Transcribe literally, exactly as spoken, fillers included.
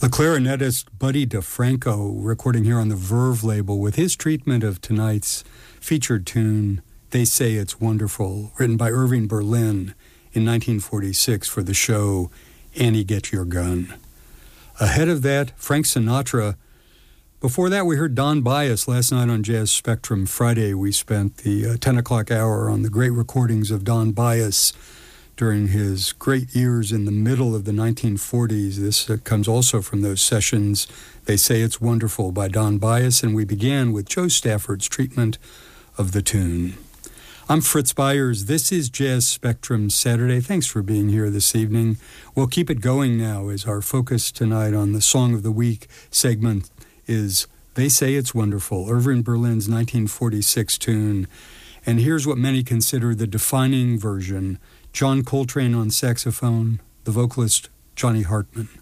The clarinetist Buddy DeFranco recording here on the Verve label with his treatment of tonight's featured tune, They Say It's Wonderful, written by Irving Berlin in nineteen forty-six for the show Annie Get Your Gun. Ahead of that, Frank Sinatra. Before that, we heard Don Byas last night on Jazz Spectrum. Friday, we spent the uh, ten o'clock hour on the great recordings of Don Byas during his great years in the middle of the nineteen forties. This uh, comes also from those sessions, They Say It's Wonderful by Don Byas, and we began with Joe Stafford's treatment of the tune. I'm Fritz Byers. This is Jazz Spectrum Saturday. Thanks for being here this evening. We'll keep it going now as our focus tonight on the Song of the Week segment is They Say It's Wonderful, Irving Berlin's nineteen forty-six tune. And here's what many consider the defining version. John Coltrane on saxophone, the vocalist Johnny Hartman.